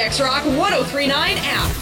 X-Rock 1039 app.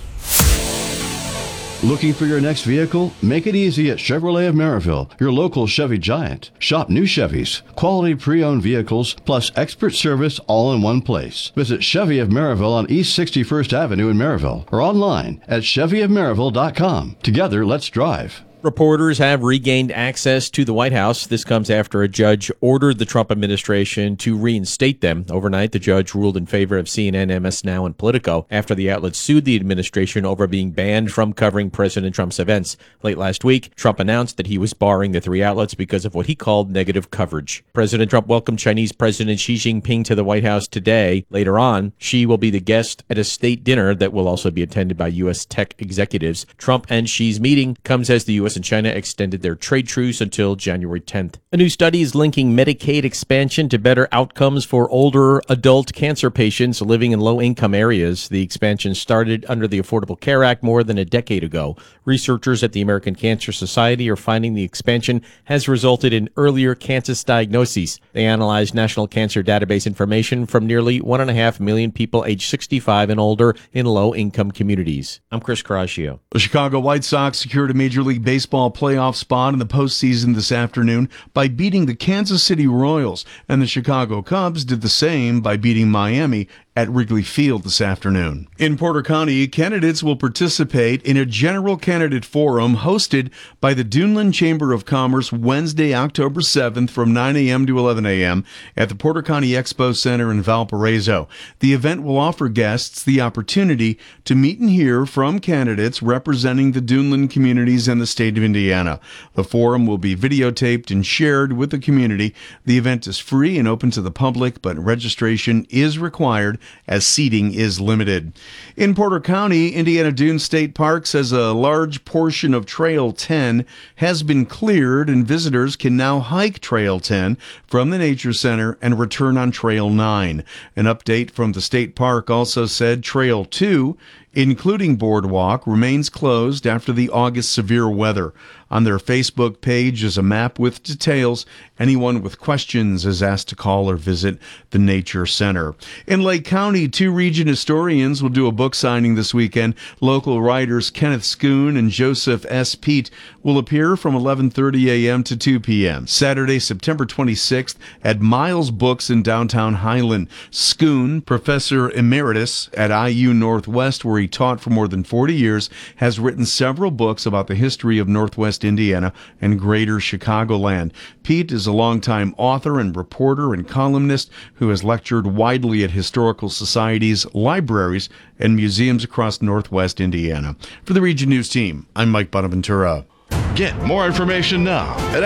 Looking for your next vehicle? Make it easy at Chevrolet of Maryville, your local Chevy giant. Shop new Chevys, quality pre-owned vehicles, plus expert service all in one place. Visit Chevy of Maryville on East 61st Avenue in Maryville or online at chevyofmaryville.com. Together, let's drive. Reporters have regained access to the White House. This comes after a judge ordered the Trump administration to reinstate them. Overnight, the judge ruled in favor of CNN, MS Now, and Politico after the outlets sued the administration over being banned from covering President Trump's events. Late last week, Trump announced that he was barring the three outlets because of what he called negative coverage. President Trump welcomed Chinese President Xi Jinping to the White House today. Later on, Xi will be the guest at a state dinner that will also be attended by U.S. tech executives. Trump and Xi's meeting comes as the U.S. and China extended their trade truce until January 10th. A new study is linking Medicaid expansion to better outcomes for older adult cancer patients living in low-income areas. The expansion started under the Affordable Care Act more than a decade ago. Researchers at the American Cancer Society are finding the expansion has resulted in earlier cancer diagnoses. They analyzed national cancer database information from nearly 1.5 million people aged 65 and older in low-income communities. I'm Chris Caraccio. The Chicago White Sox secured a Major League Baseball playoff spot in the postseason this afternoon by beating the Kansas City Royals, and the Chicago Cubs did the same by beating Miami at Wrigley Field this afternoon. In Porter County, candidates will participate in a general candidate forum hosted by the Duneland Chamber of Commerce Wednesday, October 7th from 9 a.m. to 11 a.m. at the Porter County Expo Center in Valparaiso. The event will offer guests the opportunity to meet and hear from candidates representing the Duneland communities and the state of Indiana. The forum will be videotaped and shared with the community. The event is free and open to the public, but registration is required as seating is limited. In Porter County, Indiana Dunes State Park says a large portion of Trail 10 has been cleared and visitors can now hike Trail 10 from the Nature Center and return on Trail 9. An update from the state park also said Trail 2, including Boardwalk, remains closed after the August severe weather. On their Facebook page is a map with details. Anyone with questions is asked to call or visit the Nature Center. In Lake County, two region historians will do a book signing this weekend. Local writers Kenneth Schoon and Joseph S. Pete will appear from 11:30 a.m. to 2 p.m. Saturday, September 26th at Miles Books in downtown Highland. Schoon, professor emeritus at IU Northwest, where he taught for more than 40 years, has written several books about the history of Northwest Indiana and Greater Chicagoland. Pete is a longtime author and reporter and columnist who has lectured widely at historical societies, libraries, and museums across Northwest Indiana. For the Region News Team, I'm Mike Bonaventura. Get more information now at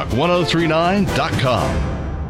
xrock1039.com.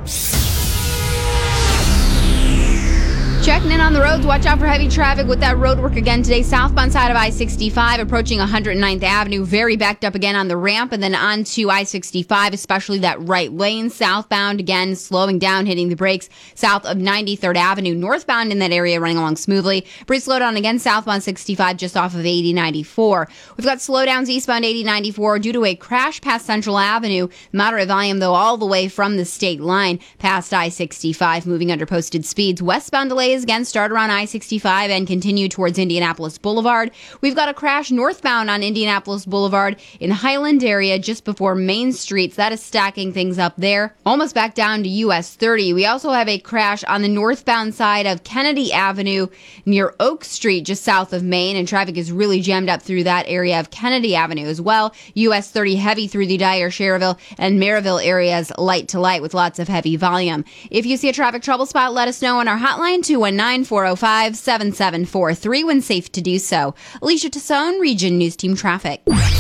Checking in on the roads. Watch out for heavy traffic with that road work again today. Southbound side of I-65 approaching 109th Avenue. Very backed up again on the ramp and then on to I-65, especially that right lane. Southbound again slowing down, hitting the brakes south of 93rd Avenue. Northbound in that area running along smoothly. Brief slowdown again southbound 65 just off of 80-94. We've got slowdowns eastbound 80-94 due to a crash past Central Avenue. Moderate volume though all the way from the state line past I-65 moving under posted speeds. Westbound delays again start around I-65 and continue towards Indianapolis Boulevard. We've got a crash northbound on Indianapolis Boulevard in Highland area just before Main Street. So that is stacking things up there. Almost back down to US 30. We also have a crash on the northbound side of Kennedy Avenue near Oak Street just south of Main, and traffic is really jammed up through that area of Kennedy Avenue as well. US 30 heavy through the Dyer, Schererville, and Maryville areas light to light with lots of heavy volume. If you see a traffic trouble spot, let us know on our hotline 219-405-7743 when safe to do so. Alicia Tassone, Region News Team Traffic.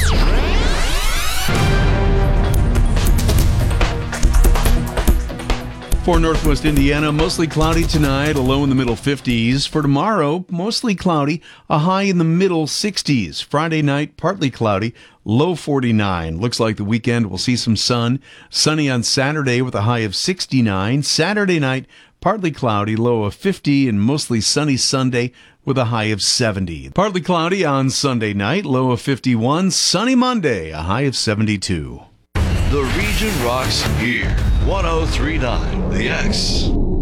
For Northwest Indiana, mostly cloudy tonight, a low in the middle 50s. For tomorrow, mostly cloudy, a high in the middle 60s. Friday night, partly cloudy, low 49. Looks like the weekend will see some sun. Sunny on Saturday with a high of 69. Saturday night, partly cloudy, low of 50, and mostly sunny Sunday with a high of 70. Partly cloudy on Sunday night, low of 51. Sunny Monday, a high of 72. The region rocks here. 1039 The X.